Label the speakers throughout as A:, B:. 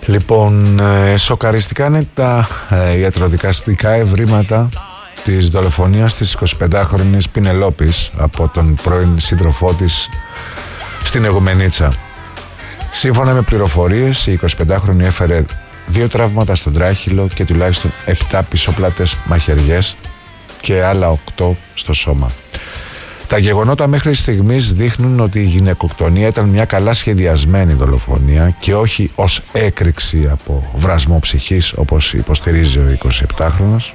A: Λοιπόν, σοκαριστικά είναι τα ιατροδικαστικά ευρήματα της δολοφονίας της 25χρονης Πινελόπης από τον πρώην σύντροφό της στην Ιγουμενίτσα. Σύμφωνα με πληροφορίες, η 25χρονη έφερε 2 τραύματα στον τράχυλο και τουλάχιστον 7 πισωπλάτες μαχαιριές και άλλα 8 στο σώμα. Τα γεγονότα μέχρι στιγμής δείχνουν ότι η γυναικοκτονία ήταν μια καλά σχεδιασμένη δολοφονία και όχι ως έκρηξη από βρασμό ψυχής, όπως υποστηρίζει ο 27χρονος,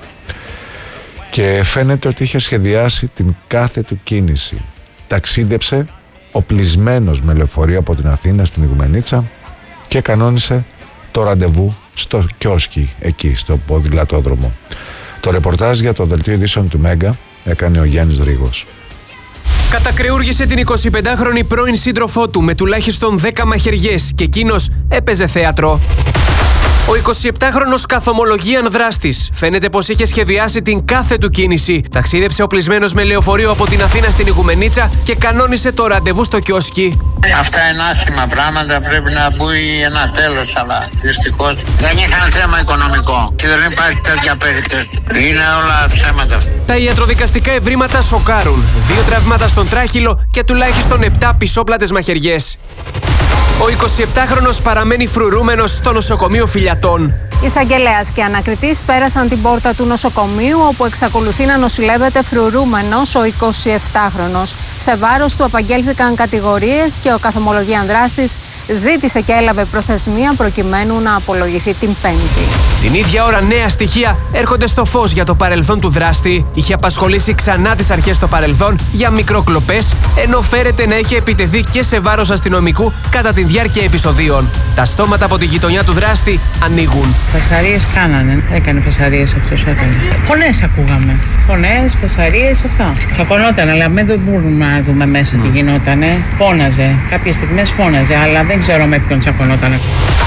A: και φαίνεται ότι είχε σχεδιάσει την κάθε του κίνηση. Ταξίδεψε οπλισμένος με λεωφορείο από την Αθήνα στην Ιγουμενίτσα και κανόνισε το ραντεβού στο κιόσκι εκεί, στο ποδηλατόδρομο. Το ρεπορτάζ για το δελτίο ειδήσεων του Μέγκα έκανε ο Γιάννης Δρίγος.
B: Κατακρεούργησε την 25χρονη πρώην σύντροφό του με τουλάχιστον 10 μαχαιριές και εκείνος έπαιζε θέατρο. Ο 27χρονος καθομολογίαν δράστης φαίνεται πως είχε σχεδιάσει την κάθε του κίνηση. Ταξίδεψε οπλισμένος με λεωφορείο από την Αθήνα στην Ιγουμενίτσα και κανόνισε το ραντεβού στο κιόσκι.
C: Αυτά είναι άσχημα πράγματα, πρέπει να μπει ένα τέλος, αλλά δυστυχώς δεν είχαν θέμα οικονομικό και δεν υπάρχει τέτοια περίπτωση. Είναι όλα ψέματα.
B: Τα ιατροδικαστικά ευρήματα σοκάρουν. 2 τραύματα στον τράχυλο και τουλάχιστον 7 πισόπλατες μαχαιριές. Ο 27χρονος παραμένει φρουρούμενος στο νοσοκομείο Φιλιατών.
D: Εισαγγελέας και ανακριτής πέρασαν την πόρτα του νοσοκομείου, όπου εξακολουθεί να νοσηλεύεται φρουρούμενος ο 27χρονος. Σε βάρος του απαγγέλθηκαν κατηγορίες και ο καθομολογίαν δράστης ζήτησε και έλαβε προθεσμία προκειμένου να απολογηθεί την Πέμπτη.
B: Την ίδια ώρα νέα στοιχεία έρχονται στο φως για το παρελθόν του δράστη. Είχε απασχολήσει ξανά τις αρχές στο παρελθόν για μικροκλοπές, ενώ φέρεται να είχε επιτεθεί και σε βάρος αστυνομικού κατά τη διάρκεια επεισοδίων. Τα στόματα από τη γειτονιά του δράστη ανοίγουν.
E: Φασαρίες κάνανε. Έκανε φασαρίες αυτός, έκανε. Φωνές ακούγαμε. Φωνές, φασαρίες, αυτά. Τσακωνόταν, αλλά δεν μπορούμε να δούμε μέσα τι γινότανε. Φώναζε. Κάποιες στιγμές φώναζε, αλλά δεν ξέρω με ποιον τσακωνότανε.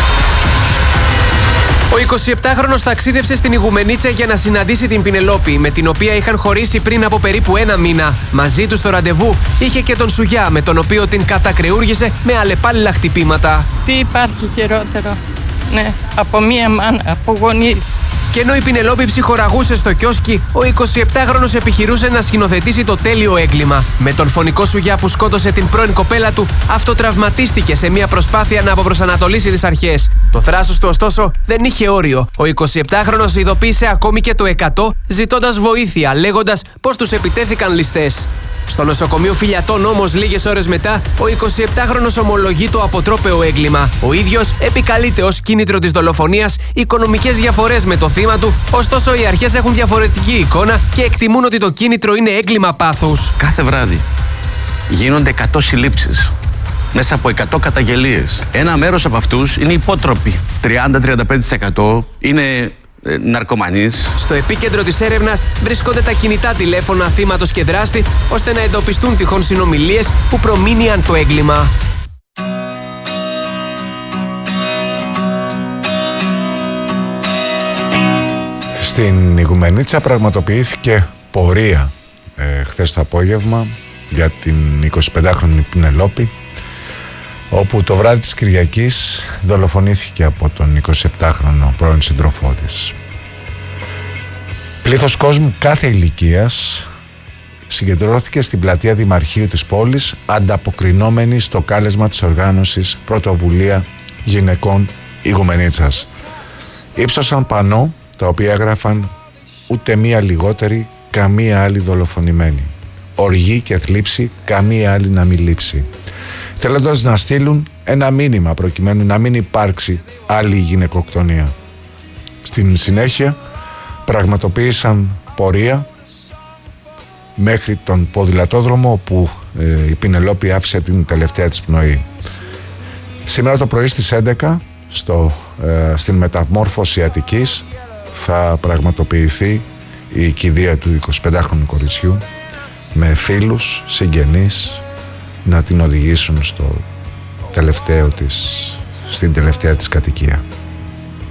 B: Ο 27χρονος ταξίδευσε στην Ιγουμενίτσα για να συναντήσει την Πινελόπη, με την οποία είχαν χωρίσει πριν από περίπου 1 μήνα. Μαζί του στο ραντεβού είχε και τον Σουγιά, με τον οποίο την κατακρεούργησε με αλλεπάλληλα χτυπήματα.
F: Τι υπάρχει χειρότερο, ναι, από μία μάνα, από γονείς.
B: Και ενώ η Πινελόπη ψυχοραγούσε στο κιόσκι, ο 27χρονος επιχειρούσε να σκηνοθετήσει το τέλειο έγκλημα. Με τον φωνικό Σουγιά που σκότωσε την πρώην κοπέλα του, αυτοτραυματίστηκε σε μια προσπάθεια να αποπροσανατολίσει τις αρχές. Το θράσος του, ωστόσο, δεν είχε όριο. Ο 27χρονος ειδοποίησε ακόμη και το 100, ζητώντας βοήθεια, λέγοντας πως τους επιτέθηκαν ληστές. Στο νοσοκομείο Φιλιατών όμως, λίγες ώρες μετά, ο 27χρονος ομολογεί το αποτρόπαιο έγκλημα. Ο ίδιος επικαλείται ως κίνητρο της δολοφονίας οικονομικές διαφορές με το θύμα του, ωστόσο οι αρχές έχουν διαφορετική εικόνα και εκτιμούν ότι το κίνητρο είναι έγκλημα πάθους.
G: Κάθε βράδυ γίνονται 100 συλλήψεις μέσα από 100 καταγγελίες. Ένα μέρος από αυτούς είναι υπότροποι. 30-35% είναι ναρκωμανείς.
B: Στο επίκεντρο της έρευνας βρίσκονται τα κινητά τηλέφωνα θύματος και δράστη, ώστε να εντοπιστούν τυχόν συνομιλίες που προμήνυαν το έγκλημα.
A: Στην Ιγουμενίτσα πραγματοποιήθηκε πορεία χθες το απόγευμα για την 25χρονη Πινελόπη, όπου το βράδυ της Κυριακής δολοφονήθηκε από τον 27χρονο πρώην σύντροφό της. Πλήθος κόσμου κάθε ηλικίας συγκεντρώθηκε στην πλατεία Δημαρχείου της πόλης, ανταποκρινόμενοι στο κάλεσμα της οργάνωσης Πρωτοβουλία Γυναικών Ιγουμενίτσας. Ήψωσαν πανό τα οποία έγραφαν «Ούτε μία λιγότερη, καμία άλλη δολοφονημένη. Οργή και θλίψη, καμία άλλη να μην λείψει». Θέλοντας να στείλουν ένα μήνυμα προκειμένου να μην υπάρξει άλλη γυναικοκτονία. Στην συνέχεια πραγματοποίησαν πορεία μέχρι τον ποδηλατόδρομο, όπου η Πινελόπη άφησε την τελευταία της πνοή. Σήμερα το πρωί στις 11 στην Μεταμόρφωση Αττικής θα πραγματοποιηθεί η κηδεία του 25χρονου κοριτσιού, με φίλους, συγγενείς, να την οδηγήσουν στην τελευταία της κατοικία.